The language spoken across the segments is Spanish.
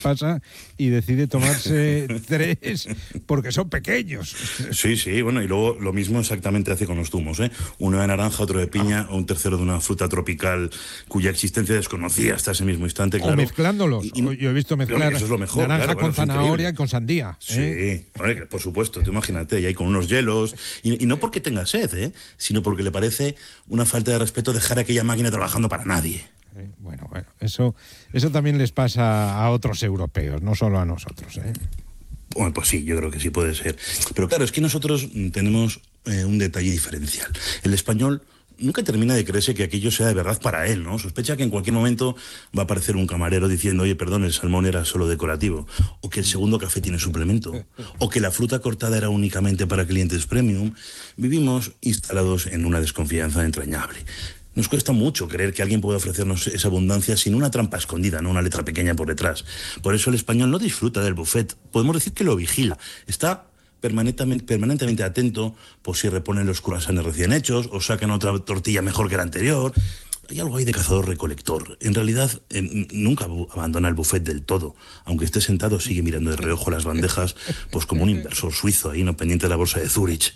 pasa y decide tomarse 3 porque son pequeños. Sí, bueno, y luego lo mismo exactamente hace con los zumos, ¿eh? Uno de naranja, otro de piña, o un tercero de una fruta tropical cuya existencia desconocía hasta ese mismo instante, claro. O mezclándolos. Yo he visto mezclar eso es lo mejor, naranja claro, con zanahoria y con sandía. Sí, vale, por supuesto, tú imagínate, y ahí con unos hielos, y no porque tenga sed, sino porque le parece una falta de respeto dejar aquella máquina trabajando para nadie. Bueno, eso también les pasa a otros europeos, no solo a nosotros, ¿eh? Bueno, pues sí, yo creo que sí puede ser. Pero claro, es que nosotros tenemos un detalle diferencial. El español nunca termina de creerse que aquello sea de verdad para él, ¿no? Sospecha que en cualquier momento va a aparecer un camarero diciendo, oye, perdón, el salmón era solo decorativo, o que el segundo café tiene suplemento, o que la fruta cortada era únicamente para clientes premium. Vivimos instalados en una desconfianza entrañable. Nos cuesta mucho creer que alguien puede ofrecernos esa abundancia sin una trampa escondida, no una letra pequeña por detrás. Por eso el español no disfruta del buffet. Podemos decir que lo vigila. Está permanentemente atento por si reponen los croissants recién hechos o sacan otra tortilla mejor que la anterior. Hay algo ahí de cazador-recolector. En realidad, nunca abandona el buffet del todo. Aunque esté sentado, sigue mirando de reojo las bandejas, pues como un inversor suizo ahí, no pendiente de la bolsa de Zúrich.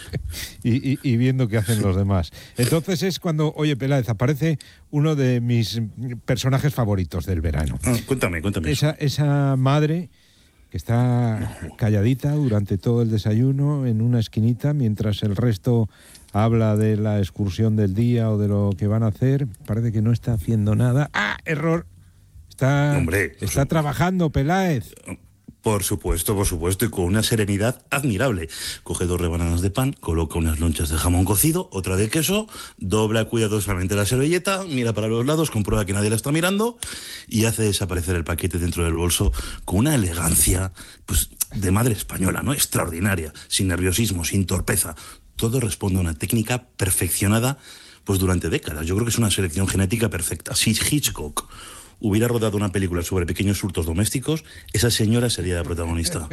Y viendo qué hacen los demás. Entonces es cuando, oye, Peláez, aparece uno de mis personajes favoritos del verano. Cuéntame. Esa madre que está calladita durante todo el desayuno en una esquinita, mientras el resto habla de la excursión del día o de lo que van a hacer. Parece que no está haciendo nada. ¡Ah, error! Está trabajando, Peláez. Por supuesto, y con una serenidad admirable. Coge 2 rebanadas de pan, coloca unas lonchas de jamón cocido, otra de queso, dobla cuidadosamente la servilleta, mira para los lados, comprueba que nadie la está mirando y hace desaparecer el paquete dentro del bolso con una elegancia, pues, de madre española, ¿no? Extraordinaria, sin nerviosismo, sin torpeza. Todo responde a una técnica perfeccionada, pues, durante décadas. Yo creo que es una selección genética perfecta. Si Hitchcock hubiera rodado una película sobre pequeños hurtos domésticos, esa señora sería la protagonista.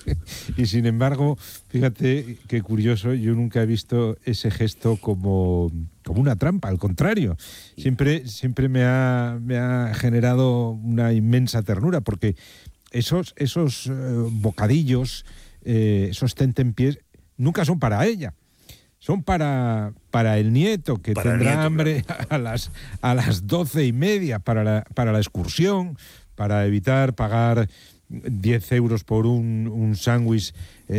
Y sin embargo, fíjate qué curioso, yo nunca he visto ese gesto como una trampa, al contrario. Siempre me ha generado una inmensa ternura, porque esos bocadillos, esos tentempiés, nunca son para ella. Son para el nieto, que tendrá hambre, claro, a las 12:30 para la excursión, para evitar pagar 10 euros por un sándwich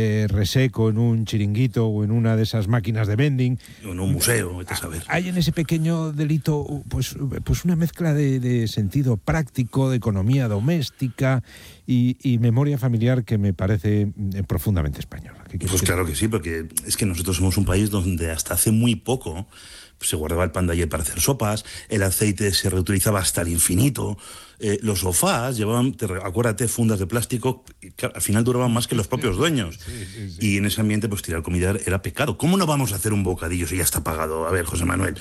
reseco en un chiringuito o en una de esas máquinas de vending. En un museo, vete a saber. Hay en ese pequeño delito pues una mezcla de sentido práctico, de economía doméstica y memoria familiar que me parece profundamente española. Pues claro que sí, porque es que nosotros somos un país donde hasta hace muy poco se guardaba el pan de ayer para hacer sopas, el aceite se reutilizaba hasta el infinito, los sofás llevaban, acuérdate, fundas de plástico que al final duraban más que los propios dueños. Sí. Y en ese ambiente pues tirar comida era pecado. ¿Cómo no vamos a hacer un bocadillo si ya está pagado? A ver, José Manuel,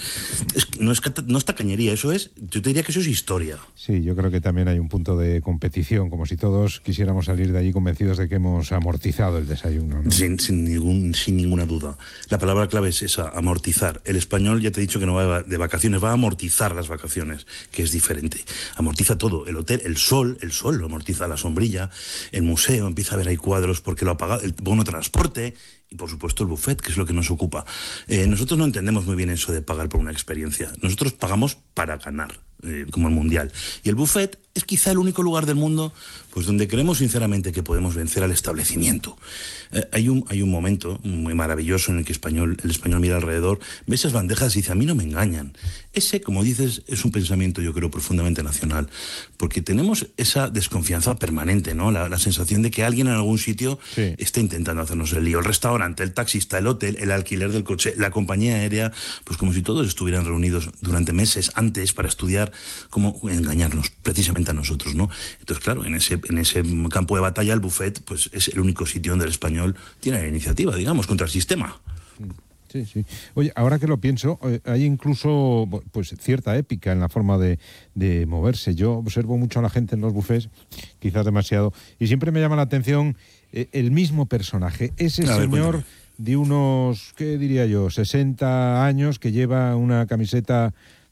no es tacañería, yo te diría que eso es historia. Sí, yo creo que también hay un punto de competición, como si todos quisiéramos salir de allí convencidos de que hemos amortizado el desayuno, ¿no? Sin ninguna duda. La palabra clave es esa, amortizar. El español, ya te he dicho que no va de vacaciones, va a amortizar las vacaciones, que es diferente. Amortiza todo. El hotel, el sol lo amortiza, la sombrilla, el museo, empieza a ver ahí cuadros porque lo ha pagado, el bono transporte y por supuesto el buffet, que es lo que nos ocupa. Nosotros no entendemos muy bien eso de pagar por una experiencia. Nosotros pagamos para ganar, como el Mundial. Y el buffet es quizá el único lugar del mundo pues donde creemos sinceramente que podemos vencer al establecimiento. Hay un momento muy maravilloso en el que el español mira alrededor, ve esas bandejas y dice, a mí no me engañan. Ese, como dices, es un pensamiento, yo creo, profundamente nacional, porque tenemos esa desconfianza permanente, ¿no? La sensación de que alguien en algún sitio está intentando hacernos el lío. El restaurante, el taxista, el hotel, el alquiler del coche, la compañía aérea, pues como si todos estuvieran reunidos durante meses antes para estudiar cómo engañarnos, precisamente a nosotros, ¿no? Entonces, claro, en ese campo de batalla el buffet pues es el único sitio donde el español tiene la iniciativa, digamos, contra el sistema. Sí. Oye, ahora que lo pienso, hay incluso pues cierta épica en la forma de moverse. Yo observo mucho a la gente en los buffets, quizás demasiado, y siempre me llama la atención el mismo personaje, ese señor de unos, ¿qué diría yo?, 60 años, que lleva una camiseta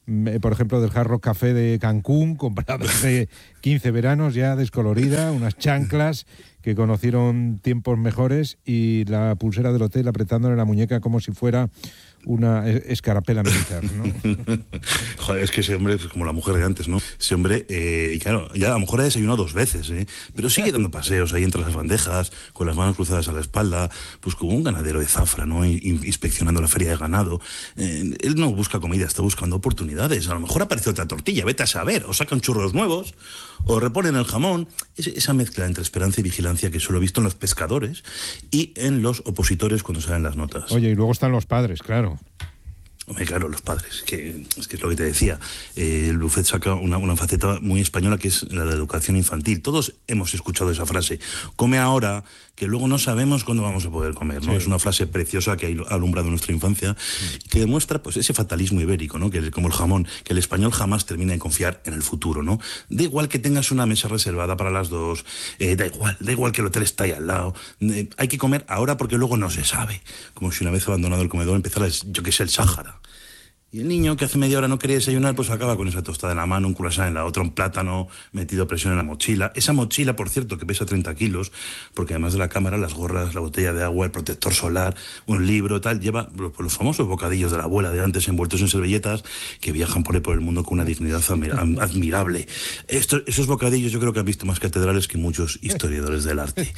por ejemplo, del Hard Rock Café de Cancún, comprada hace 15 veranos ya, descolorida, unas chanclas que conocieron tiempos mejores y la pulsera del hotel apretándole la muñeca como si fuera una escarapela militar, ¿no? Joder, es que ese hombre es como la mujer de antes, ¿no? Ese hombre, y claro, ya a lo mejor ha desayunado 2 veces, pero sigue dando paseos ahí entre las bandejas, con las manos cruzadas a la espalda, pues como un ganadero de Zafra, ¿no? Inspeccionando la feria de ganado. Él no busca comida, está buscando oportunidades. A lo mejor aparece otra tortilla, vete a saber, o sacan churros nuevos, o reponen el jamón. Esa mezcla entre esperanza y vigilancia que solo he visto en los pescadores y en los opositores cuando salen las notas. Oye, y luego están los padres, claro. Hombre, claro, los padres, es que es lo que te decía. El Buffet saca una faceta muy española que es la de la educación infantil. Todos hemos escuchado esa frase. Come ahora, que luego no sabemos cuándo vamos a poder comer, ¿no? Sí. Es una frase preciosa que ha alumbrado nuestra infancia y que demuestra pues ese fatalismo ibérico, ¿no? Que como el jamón, que el español jamás termina de confiar en el futuro, ¿no? Da igual que tengas una mesa reservada para las 2, da igual que el hotel está ahí al lado. Hay que comer ahora porque luego no se sabe. Como si una vez abandonado el comedor empezara, yo qué sé, el Sáhara. Y el niño que hace media hora no quería desayunar, pues acaba con esa tostada en la mano, un croissant en la otra, un plátano metido a presión en la mochila. Esa mochila, por cierto, que pesa 30 kilos, porque además de la cámara, las gorras, la botella de agua, el protector solar, un libro, tal, lleva los famosos bocadillos de la abuela de antes envueltos en servilletas que viajan por el mundo con una dignidad admirable. Esos bocadillos yo creo que han visto más catedrales que muchos historiadores del arte.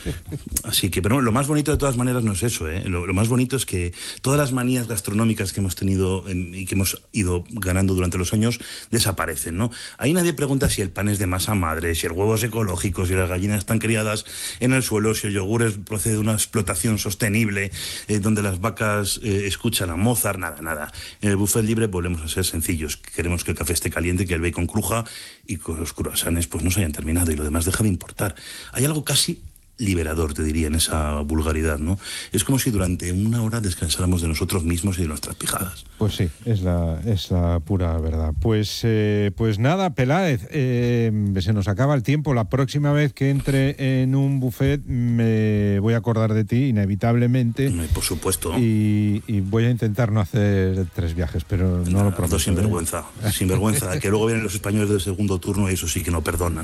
Así que, pero lo más bonito de todas maneras no es eso, ¿eh? Lo más bonito es que todas las manías gastronómicas que hemos tenido y que hemos ido ganando durante los años desaparecen, ¿no? Ahí nadie pregunta si el pan es de masa madre, si el huevo es ecológico, si las gallinas están criadas en el suelo, si el yogur procede de una explotación sostenible, donde las vacas escuchan a Mozart, nada. En el buffet libre volvemos a ser sencillos. Queremos que el café esté caliente, que el bacon cruja y que los croissants pues no se hayan terminado y lo demás deja de importar. Hay algo casi liberador, te diría, en esa vulgaridad, ¿no? Es como si durante una hora descansáramos de nosotros mismos y de nuestras pijadas. Pues sí, es la pura verdad. Pues nada, Peláez, se nos acaba el tiempo. La próxima vez que entre en un buffet me voy a acordar de ti, inevitablemente. Por supuesto. Y voy a intentar no hacer 3 viajes, pero no lo prometo. Sinvergüenza, que luego vienen los españoles del segundo turno y eso sí que no perdonan.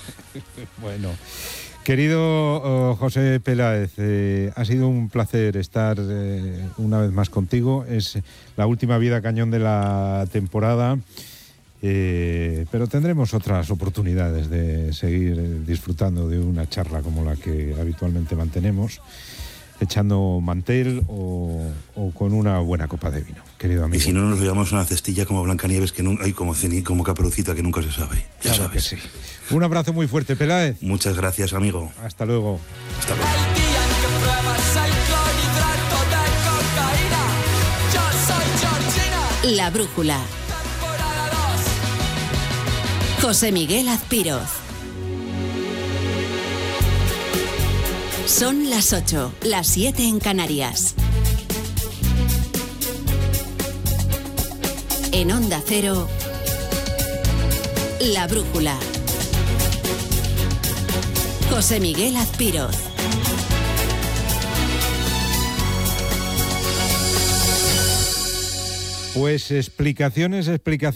Bueno. Querido José Peláez, ha sido un placer estar una vez más contigo. Es la última vida cañón de la temporada, pero tendremos otras oportunidades de seguir disfrutando de una charla como la que habitualmente mantenemos, echando mantel o con una buena copa de vino, querido amigo. Y si no nos llevamos una cestilla como Blancanieves, que hay como Caperucita, que nunca se sabe. Ya claro sabes. Que sí. Un abrazo muy fuerte, Peláez. Muchas gracias, amigo. Hasta luego. Hasta luego. El día en que pruebas el clorhidrato de cocaína, yo soy Georgina. La Brújula. Temporada 2. José Miguel Azpiroz. Son las 8, las 7 en Canarias. En Onda Cero, La Brújula. José Miguel Azpiroz. Pues explicaciones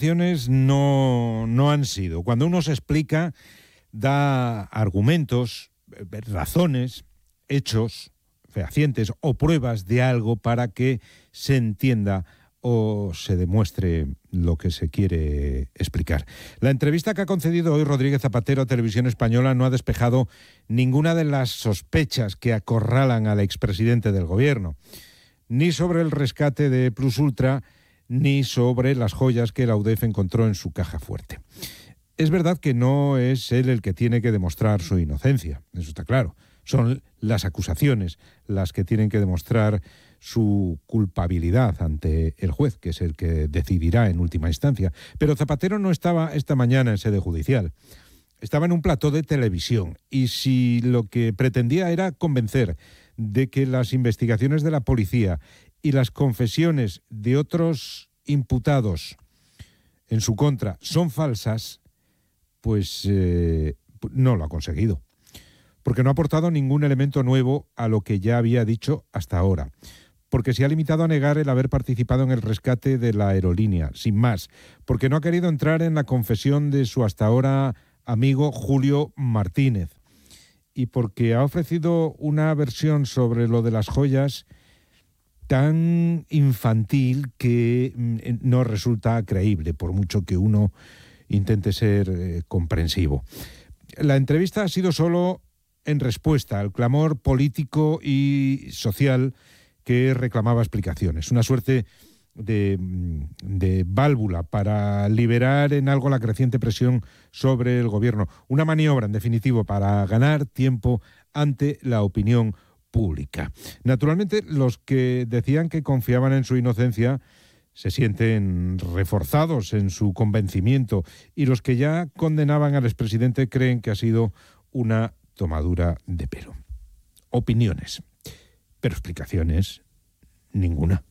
no han sido. Cuando uno se explica, da argumentos, razones, hechos fehacientes o pruebas de algo para que se entienda o se demuestre lo que se quiere explicar. La entrevista que ha concedido hoy Rodríguez Zapatero a Televisión Española no ha despejado ninguna de las sospechas que acorralan al expresidente del gobierno, ni sobre el rescate de Plus Ultra, ni sobre las joyas que la UDEF encontró en su caja fuerte. Es verdad que no es él el que tiene que demostrar su inocencia, eso está claro. Son las acusaciones las que tienen que demostrar su culpabilidad ante el juez, que es el que decidirá en última instancia. Pero Zapatero no estaba esta mañana en sede judicial. Estaba en un plató de televisión y si lo que pretendía era convencer de que las investigaciones de la policía y las confesiones de otros imputados en su contra son falsas, pues no lo ha conseguido. Porque no ha aportado ningún elemento nuevo a lo que ya había dicho hasta ahora. porque se ha limitado a negar el haber participado en el rescate de la aerolínea, sin más, porque no ha querido entrar en la confesión de su hasta ahora amigo Julio Martínez, y porque ha ofrecido una versión sobre lo de las joyas tan infantil que no resulta creíble, por mucho que uno intente ser comprensivo. La entrevista ha sido solo en respuesta al clamor político y social que reclamaba explicaciones. Una suerte de válvula para liberar en algo la creciente presión sobre el gobierno. Una maniobra, en definitivo, para ganar tiempo ante la opinión pública. Naturalmente, los que decían que confiaban en su inocencia se sienten reforzados en su convencimiento, y los que ya condenaban al expresidente creen que ha sido una tomadura de pelo. Opiniones, pero explicaciones ninguna.